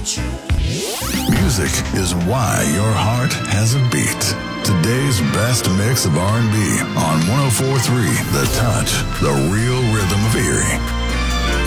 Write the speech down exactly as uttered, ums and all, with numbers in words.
Music is why your heart has a beat. Today's best mix of R and B on one oh four point three The Touch, the real rhythm of Erie.